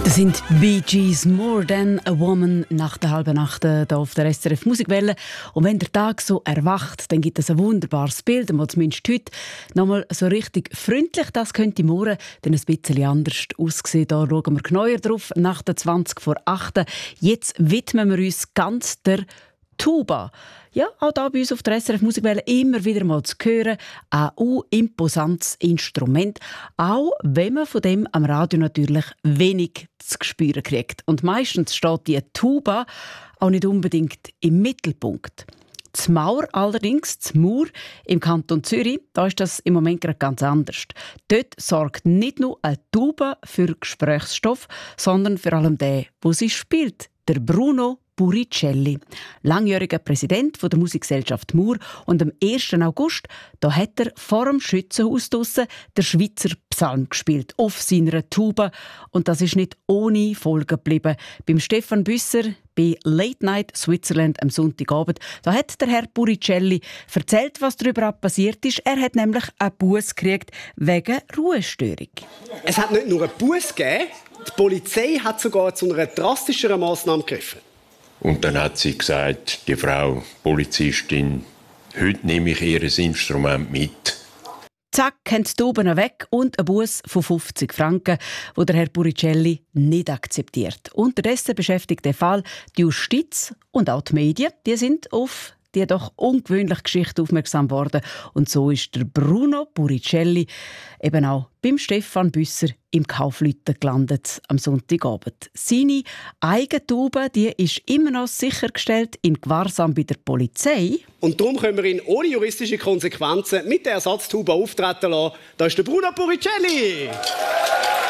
Das sind Bee Gees, «More Than a Woman» nach der halben Nacht hier auf der SRF Musikwelle. Und wenn der Tag so erwacht, dann gibt es ein wunderbares Bild, das zumindest heute nochmal so richtig freundlich, das könnte morgen dann ein bisschen anders aussehen. Da schauen wir genauer drauf, nach der 20 vor 8. Jetzt widmen wir uns ganz der Tuba. Ja, auch hier bei uns auf der SRF Musikwelle immer wieder mal zu hören. Ein imposantes Instrument, auch wenn man von dem am Radio natürlich wenig zu spüren kriegt. Und meistens steht die Tuba auch nicht unbedingt im Mittelpunkt. Das Maur allerdings, das Mur im Kanton Zürich, da ist das im Moment gerade ganz anders. Dort sorgt nicht nur eine Tuba für Gesprächsstoff, sondern vor allem der, wo sie spielt, der Bruno Puricelli, langjähriger Präsident der Musikgesellschaft Mur. Und am 1. August da hat er vor dem Schützenhaus draussen den Schweizer Psalm gespielt, auf seiner Tuba. Und das ist nicht ohne Folgen geblieben. Beim Stefan Büsser bei Late Night Switzerland am Sonntagabend, da hat der Herr Puricelli erzählt, was darüber passiert ist. Er hat nämlich einen Buss gekriegt wegen Ruhestörung. Es hat nicht nur einen Buss gegeben, die Polizei hat sogar zu einer drastischeren Massnahme gegriffen. Und dann hat sie gesagt, die Frau Polizistin, heute nehme ich ihr Instrument mit. Zack, haben die Tuben weg und ein Buss von 50 Franken, wo der Herr Puricelli nicht akzeptiert. Unterdessen beschäftigt der Fall die Justiz und auch die Medien. Die sind auf die doch ungewöhnliche Geschichte aufmerksam worden. Und so ist der Bruno Puricelli eben auch beim Stefan Büsser im Kaufleuten gelandet am Sonntagabend. Seine eigene Taube, die ist immer noch sichergestellt in Gewahrsam bei der Polizei. Und darum können wir ihn ohne juristische Konsequenzen mit der Ersatztaube auftreten lassen. Da ist der Bruno Puricelli.